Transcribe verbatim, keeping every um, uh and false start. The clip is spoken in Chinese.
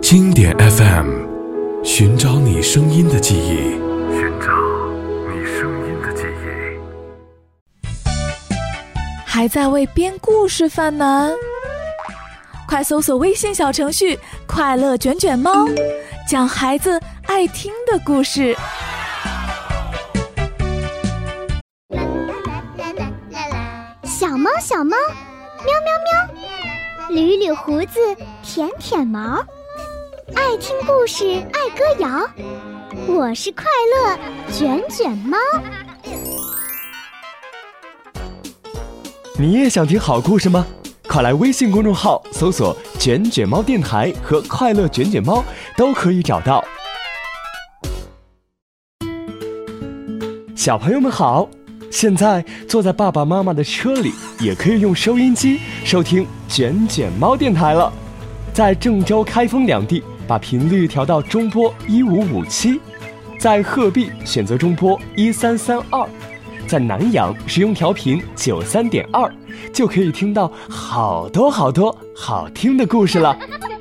经典 F M， 寻找你声音的记忆， 寻找你声音的记忆。 还在为编故事犯难？快搜索微信小程序快乐卷卷猫，讲孩子爱听的故事。 小猫小猫，喵喵喵，捋捋胡子，舔舔毛，爱听故事，爱歌谣。我是快乐卷卷猫。 你也想听好故事吗？快来微信公众号搜索卷卷猫电台和快乐卷卷猫，都可以找到。小朋友们好，现在坐在爸爸妈妈的车里，也可以用收音机收听卷卷猫电台了。在郑州、开封两地把频率调到中波一五五七，在鹤壁选择中波一三三二，在南阳使用调频九三点二，就可以听到好多好多好听的故事了。